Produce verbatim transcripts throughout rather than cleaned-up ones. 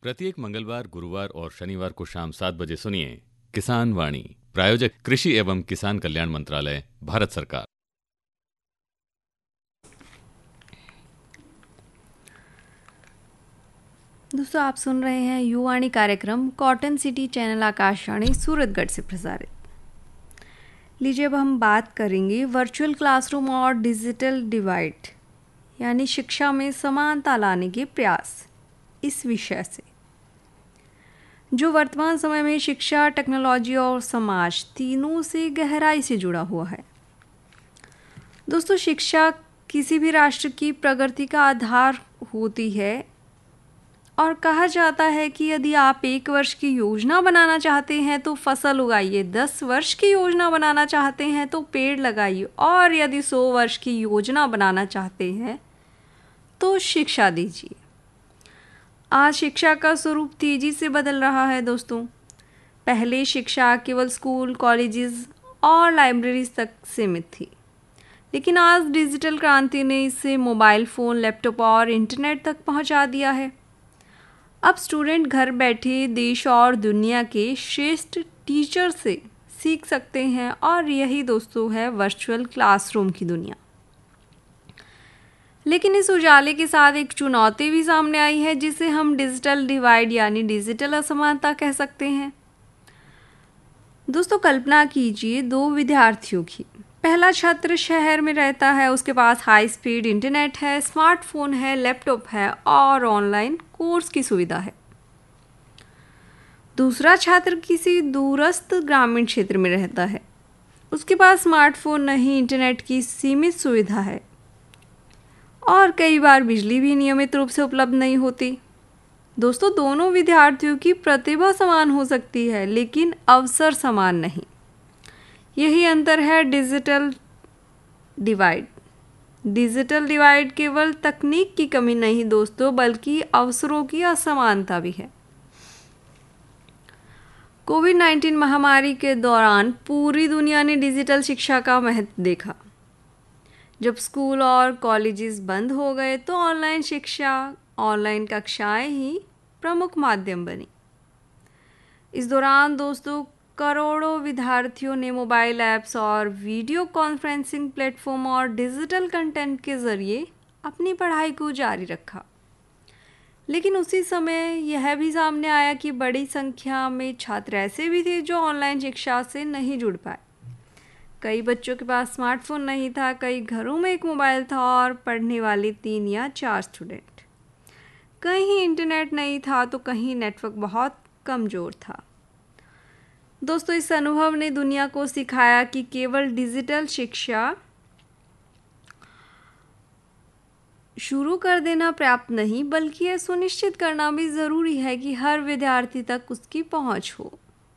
प्रत्येक मंगलवार, गुरुवार और शनिवार को शाम सात बजे सुनिए किसान वाणी। प्रायोजक कृषि एवं किसान कल्याण मंत्रालय, भारत सरकार। दोस्तों, आप सुन रहे हैं युवाणी कार्यक्रम cotton city channel Akashvani Suratgarh से प्रसारित। लीजिए, अब हम बात करेंगे वर्चुअल क्लासरूम और डिजिटल डिवाइड यानी शिक्षा में समानता लाने के प्रयास, इस विषय से, जो वर्तमान समय में शिक्षा, टेक्नोलॉजी और समाज तीनों से गहराई से जुड़ा हुआ है। दोस्तों, शिक्षा किसी भी राष्ट्र की प्रगति का आधार होती है और कहा जाता है कि यदि आप एक वर्ष की योजना बनाना चाहते हैं तो फसल उगाइए, दस वर्ष की योजना बनाना चाहते हैं तो पेड़ लगाइए और यदि सौ वर्ष की योजना बनाना चाहते हैं तो शिक्षा दीजिए। आज शिक्षा का स्वरूप तेजी से बदल रहा है। दोस्तों, पहले शिक्षा केवल स्कूल, कॉलेजेस और लाइब्रेरीज तक सीमित थी, लेकिन आज डिजिटल क्रांति ने इसे मोबाइल फ़ोन, लैपटॉप और इंटरनेट तक पहुंचा दिया है। अब स्टूडेंट घर बैठे देश और दुनिया के श्रेष्ठ टीचर से सीख सकते हैं और यही दोस्तों है वर्चुअल क्लासरूम की दुनिया। लेकिन इस उजाले के साथ एक चुनौती भी सामने आई है, जिसे हम डिजिटल डिवाइड यानी डिजिटल असमानता कह सकते हैं। दोस्तों, कल्पना कीजिए दो विद्यार्थियों की। पहला छात्र शहर में रहता है, उसके पास हाई स्पीड इंटरनेट है, स्मार्टफोन है, लैपटॉप है और ऑनलाइन कोर्स की सुविधा है। दूसरा छात्र किसी दूरस्थ ग्रामीण क्षेत्र में रहता है, उसके पास स्मार्टफोन नहीं, इंटरनेट की सीमित सुविधा है और कई बार बिजली भी नियमित रूप से उपलब्ध नहीं होती। दोस्तों, दोनों विद्यार्थियों की प्रतिभा समान हो सकती है, लेकिन अवसर समान नहीं। यही अंतर है डिजिटल डिवाइड। डिजिटल डिवाइड केवल तकनीक की कमी नहीं दोस्तों, बल्कि अवसरों की असमानता भी है। कोविड नाइन्टीन महामारी के दौरान पूरी दुनिया ने डिजिटल शिक्षा का महत्व देखा। जब स्कूल और कॉलेजेस बंद हो गए तो ऑनलाइन शिक्षा, ऑनलाइन कक्षाएं ही प्रमुख माध्यम बनी। इस दौरान दोस्तों करोड़ों विद्यार्थियों ने मोबाइल ऐप्स और वीडियो कॉन्फ्रेंसिंग प्लेटफॉर्म और डिजिटल कंटेंट के ज़रिए अपनी पढ़ाई को जारी रखा। लेकिन उसी समय यह भी सामने आया कि बड़ी संख्या में छात्र ऐसे भी थे जो ऑनलाइन शिक्षा से नहीं जुड़ पाए। कई बच्चों के पास स्मार्टफोन नहीं था, कई घरों में एक मोबाइल था और पढ़ने वाले तीन या चार स्टूडेंट। कहीं इंटरनेट नहीं था तो कहीं नेटवर्क बहुत कमज़ोर था। दोस्तों, इस अनुभव ने दुनिया को सिखाया कि केवल डिजिटल शिक्षा शुरू कर देना पर्याप्त नहीं, बल्कि यह सुनिश्चित करना भी ज़रूरी है कि हर विद्यार्थी तक उसकी पहुंच हो।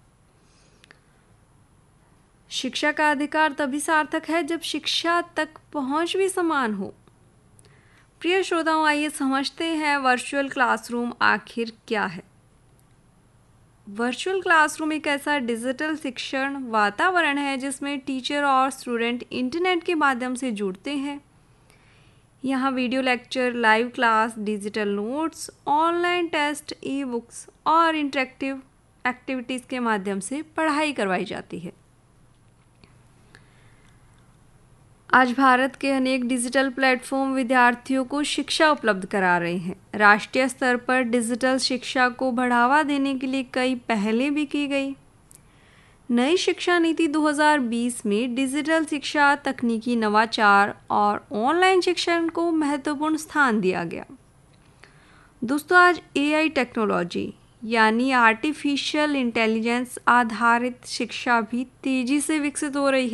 शिक्षा का अधिकार तभी सार्थक है जब शिक्षा तक पहुंच भी समान हो। प्रिय श्रोताओं, आइए समझते हैं वर्चुअल क्लासरूम आखिर क्या है। वर्चुअल क्लासरूम एक ऐसा डिजिटल शिक्षण वातावरण है जिसमें टीचर और स्टूडेंट इंटरनेट के माध्यम से जुड़ते हैं। यहाँ video lecture, live class, digital notes, online test, e books और इंटरेक्टिव एक्टिविटीज़ के माध्यम से पढ़ाई करवाई जाती है। आज भारत के अनेक डिजिटल प्लेटफॉर्म विद्यार्थियों को शिक्षा उपलब्ध करा रहे हैं। राष्ट्रीय स्तर पर डिजिटल शिक्षा को बढ़ावा देने के लिए कई पहलें भी की गई। नई शिक्षा नीति दो हज़ार बीस में डिजिटल शिक्षा, तकनीकी नवाचार और ऑनलाइन शिक्षण को महत्वपूर्ण स्थान दिया गया। दोस्तों, आज एआई टेक्नोलॉजी यानी आर्टिफिशियल इंटेलिजेंस आधारित शिक्षा भी तेजी से विकसित हो रही है।